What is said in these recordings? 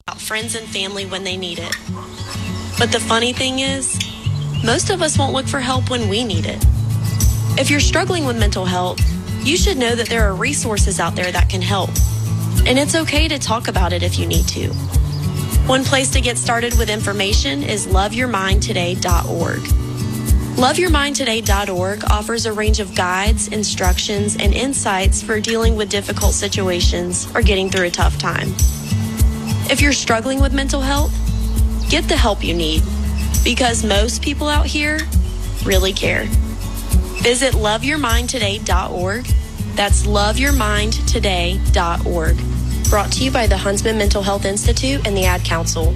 friends and family when they need it. But the funny thing is, most of us won't look for help when we need it. If you're struggling with mental health, you should know that there are resources out there that can help. And it's okay to talk about it if you need to. One place to get started with information is loveyourmindtoday.org. Loveyourmindtoday.org offers a range of guides, instructions, and insights for dealing with difficult situations or getting through a tough time. If you're struggling with mental health, get the help you need, because most people out here really care. Visit loveyourmindtoday.org. That's loveyourmindtoday.org. Brought to you by the Huntsman Mental Health Institute and the Ad Council.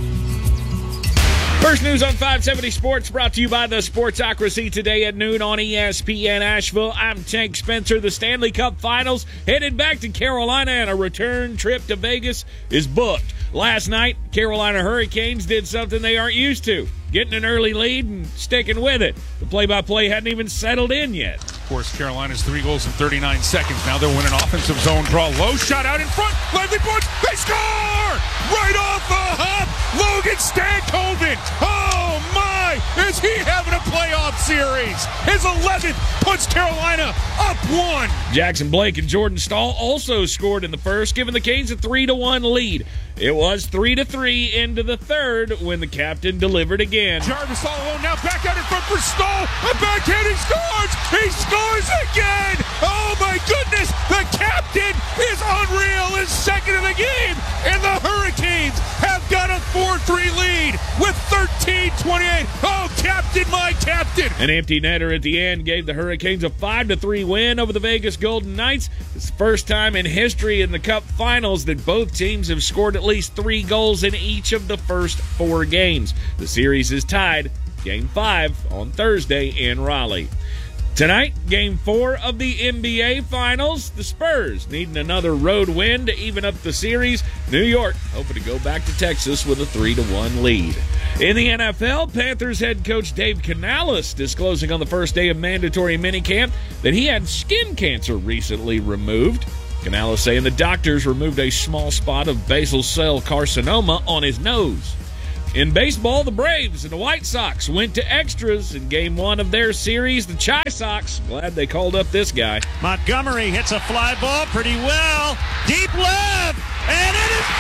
First news on 570 Sports, brought to you by the Sportsocracy today at noon on ESPN Asheville. I'm Tank Spencer. The Stanley Cup Finals headed back to Carolina, and a return trip to Vegas is booked. Last night, Carolina Hurricanes did something they aren't used to, getting an early lead and sticking with it. The play-by-play hadn't even settled in yet. Of course, Carolina's 3 goals in 39 seconds. Now they're winning offensive zone draw. Low shot out in front. Lively boards. They score! Right off the hop. Logan Stankoven. Oh, my! Is he having a playoff series? His 11th puts Carolina up 1. Jackson Blake and Jordan Stahl also scored in the first, giving the Canes a 3-1 lead. It was 3-3 into the third when the captain delivered again. Jarvis all alone now, back out in front for Stahl. A backhand, he scores! He scores again! Oh my goodness! The captain is unreal, his second of the game, and the Hurricanes have got a 4-3 lead with 13:28. Oh, captain, my captain! An empty netter at the end gave the Hurricanes a 5-3 win over the Vegas Golden Knights. It's the first time in history in the Cup Finals that both teams have scored at least 3 goals in each of the first 4 games. The series is tied, Game 5 on Thursday in Raleigh. Tonight, Game 4 of the NBA Finals. The Spurs needing another road win to even up the series. New York hoping to go back to Texas with a 3-1 lead. In the NFL, Panthers head coach Dave Canales disclosing on the first day of mandatory minicamp that he had skin cancer recently removed. Canales saying the doctors removed a small spot of basal cell carcinoma on his nose. In baseball, the Braves and the White Sox went to extras in Game 1 of their series. The Chi Sox, glad they called up this guy. Montgomery hits a fly ball pretty well. Deep left, and it is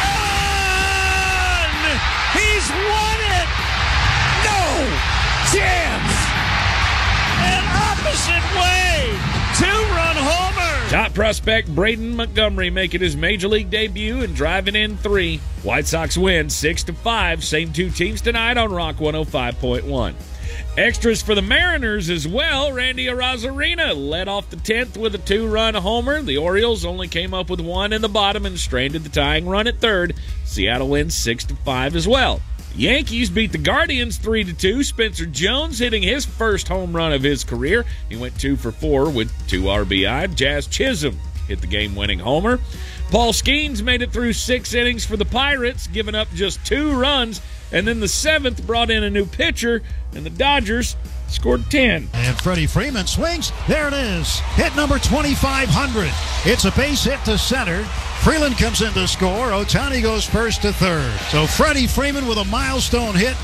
gone! He's won it! No chance! An opposite way! 2-run homer! Top prospect Braden Montgomery making his Major League debut and driving in 3. White Sox win 6-5. Same 2 teams tonight on Rock 105.1. Extras for the Mariners as well. Randy Arozarena led off the 10th with a 2-run homer. The Orioles only came up with 1 in the bottom and stranded the tying run at third. Seattle wins 6-5 as well. Yankees beat the Guardians 3-2. Spencer Jones hitting his first home run of his career. He went 2 for 4 with 2 RBI. Jazz Chisholm hit the game-winning homer. Paul Skeens made it through 6 innings for the Pirates, giving up just 2 runs, and then the 7th brought in a new pitcher, and the Dodgers scored 10. And Freddie Freeman swings. There it is. Hit number 2,500. It's a base hit to center. Freeland comes in to score. Ohtani goes first to third. So Freddie Freeman with a milestone hit.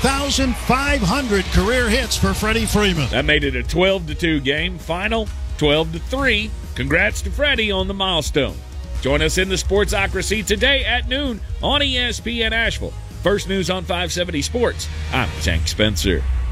2,500 career hits for Freddie Freeman. That made it a 12-2 game. Final 12-3. Congrats to Freddie on the milestone. Join us in the Sportsocracy today at noon on ESPN Asheville. First news on 570 Sports. I'm Tank Spencer.